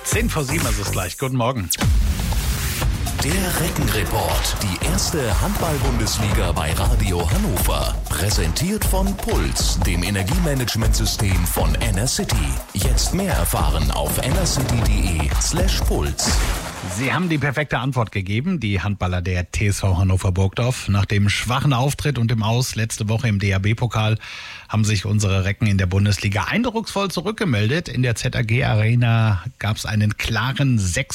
10:07 ist es gleich. Guten Morgen. Der Reckenreport, die erste Handball-Bundesliga bei Radio Hannover. Präsentiert von Puls, dem Energiemanagementsystem von Enercity. Jetzt mehr erfahren auf enercity.de/puls. Sie haben die perfekte Antwort gegeben, die Handballer der TSV Hannover Burgdorf. Nach dem schwachen Auftritt und dem Aus letzte Woche im DHB-Pokal haben sich unsere Recken in der Bundesliga eindrucksvoll zurückgemeldet. In der ZAG Arena gab es einen klaren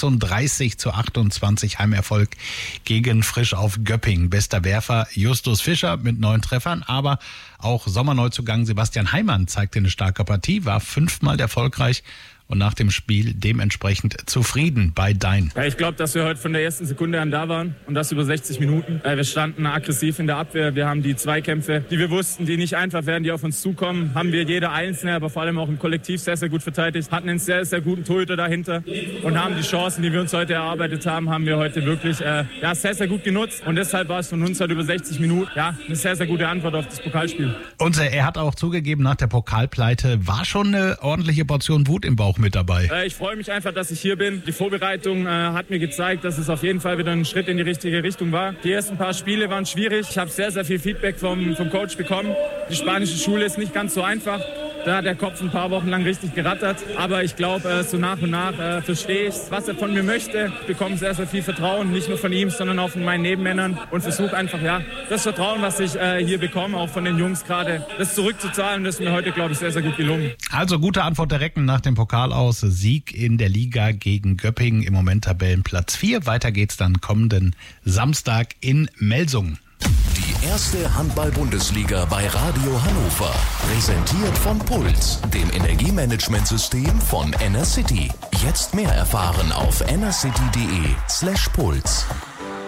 36:28 Heimerfolg gegen Frisch auf Göppingen. Bester Werfer Justus Fischer mit 9 Treffern, aber auch Sommerneuzugang Sebastian Heimann zeigte eine starke Partie, war 5-mal erfolgreich und nach dem Spiel dementsprechend zufrieden bei Dein. Ja, ich glaube, dass wir heute von der ersten Sekunde an da waren und das über 60 Minuten. Wir standen aggressiv in der Abwehr. Wir haben die Zweikämpfe, die wir wussten, die nicht einfach werden, die auf uns zukommen, haben wir jeder Einzelne, aber vor allem auch im Kollektiv sehr, sehr gut verteidigt. Hatten einen sehr, sehr guten Torhüter dahinter und haben die Chancen, die wir uns heute erarbeitet haben, haben wir heute wirklich sehr, sehr gut genutzt. Und deshalb war es von uns heute über 60 Minuten eine sehr, sehr gute Antwort auf das Pokalspiel. Und er hat auch zugegeben, nach der Pokalpleite war schon eine ordentliche Portion Wut im Bauch mit dabei. Ich freue mich einfach, dass ich hier bin. Die Vorbereitung hat mir gezeigt, dass es auf jeden Fall wieder ein Schritt in die richtige Richtung war. Die ersten paar Spiele waren schwierig. Ich habe sehr, sehr viel Feedback vom Coach bekommen. Die spanische Schule ist nicht ganz so einfach. Da hat der Kopf ein paar Wochen lang richtig gerattert. Aber ich glaube, so nach und nach verstehe ich, was er von mir möchte. Ich bekomme sehr, sehr viel Vertrauen, nicht nur von ihm, sondern auch von meinen Nebenmännern. Und versuche einfach, das Vertrauen, was ich hier bekomme, auch von den Jungs gerade, das zurückzuzahlen. Das ist mir heute, glaube ich, sehr, sehr gut gelungen. Also gute Antwort der Recken nach dem Pokal aus. Sieg in der Liga gegen Göppingen. Im Moment Tabellenplatz 4. Weiter geht's dann kommenden Samstag in Melsungen. Die erste Handball-Bundesliga bei Radio Hannover. Präsentiert von Puls, dem Energiemanagementsystem von Enercity. Jetzt mehr erfahren auf enercity.de/puls.